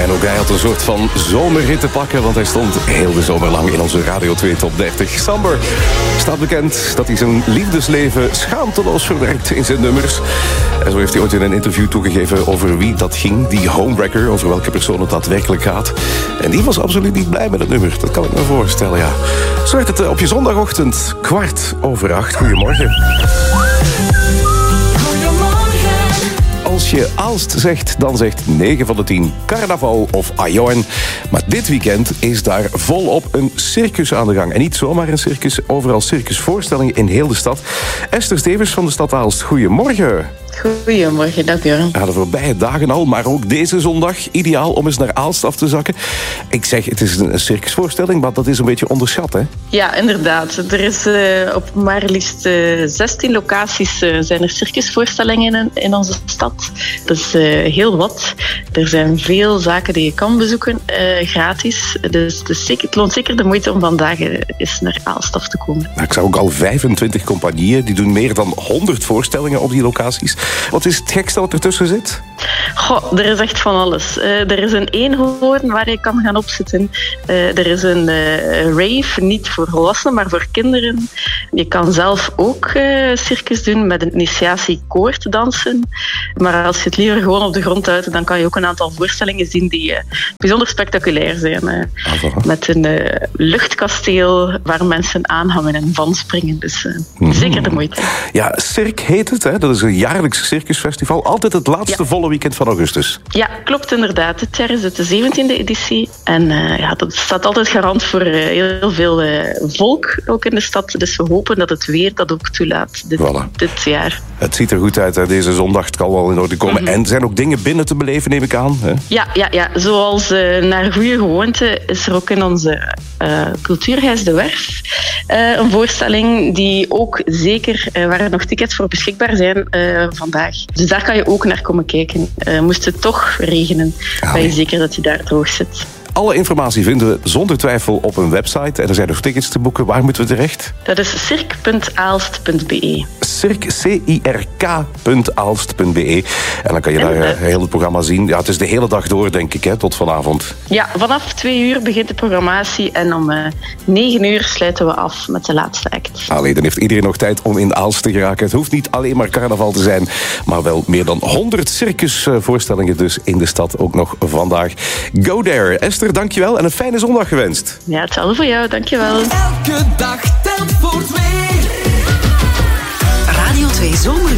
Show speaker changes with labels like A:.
A: En ook hij had een soort van zomerrit te pakken, want hij stond heel de zomer lang in onze Radio 2 Top 30. Samber staat bekend dat hij zijn liefdesleven schaamteloos verwerkt in zijn nummers. En zo heeft hij ooit in een interview toegegeven over wie dat ging, die homewrecker, over welke persoon het daadwerkelijk gaat. En die was absoluut niet blij met het nummer, dat kan ik me voorstellen, ja. Zo werd het op je zondagochtend 7:15. Goedemorgen. Als je Aalst zegt, dan zegt 9 van de 10 carnaval of Ajorn. Maar dit weekend is daar volop een circus aan de gang. En niet zomaar een circus, overal circusvoorstellingen in heel de stad. Esther Stevens van de stad Aalst, goedemorgen.
B: Goedemorgen, dag Björn.
A: Ja, de voorbije dagen al, maar ook deze zondag ideaal om eens naar Aalst af te zakken. Ik zeg, het is een circusvoorstelling, maar dat is een beetje onderschat, hè?
B: Ja, inderdaad. Er is op maar liefst 16 locaties zijn er circusvoorstellingen in onze stad. Dat is heel wat. Er zijn veel zaken die je kan bezoeken, gratis. Dus het loont zeker de moeite om vandaag eens naar Aalst af te komen.
A: Nou, ik zag ook al 25 compagnieën, die doen meer dan 100 voorstellingen op die locaties. Wat is het gekste wat ertussen zit?
B: Goh, er is echt van alles. Er is een eenhoorn waar je kan gaan opzitten. Er is een rave, niet voor volwassenen, maar voor kinderen. Je kan zelf ook circus doen met een initiatie koorddansen. Maar als je het liever gewoon op de grond houdt, dan kan je ook een aantal voorstellingen zien die bijzonder spectaculair zijn. Met een luchtkasteel waar mensen aanhangen en van springen. Dus zeker de moeite.
A: Ja, Cirque heet het, hè? Dat is een jaarlijks circusfestival. Altijd het laatste volle weekend van augustus. Ja,
B: klopt inderdaad. Dit jaar is het de 17e editie. En dat staat altijd garant voor heel veel volk ook in de stad. Dus we hopen dat het weer dat ook toelaat dit jaar.
A: Het ziet er goed uit, hè? Deze zondag. Het kan wel in orde komen. En zijn ook dingen binnen te beleven, neem ik aan? Hè?
B: Ja. Zoals naar goede gewoonte is er ook in onze Cultuurhuis de Werf een voorstelling die ook zeker, waar er nog tickets voor beschikbaar zijn vandaag. Dus daar kan je ook naar komen kijken. Moest het toch regenen, ben je zeker dat je daar droog zit.
A: Alle informatie vinden we zonder twijfel op een website. En er zijn nog tickets te boeken. Waar moeten we terecht?
B: Dat is cirque.aalst.be.
A: Cirque, cirk.aalst.be. En dan kan je daar heel het programma zien. Ja, het is de hele dag door, denk ik, hè, tot vanavond.
B: Ja, vanaf 2 uur begint de programmatie. En om 9 uur sluiten we af met de laatste act.
A: Allee, dan heeft iedereen nog tijd om in Aalst te geraken. Het hoeft niet alleen maar carnaval te zijn, maar wel meer dan 100 circusvoorstellingen dus in de stad. Ook nog vandaag. Go there. Esther, dankjewel en een fijne zondag gewenst.
B: Ja, hetzelfde voor jou. Dankjewel.
C: Elke dag telt voor 2. Radio 2 Zomer.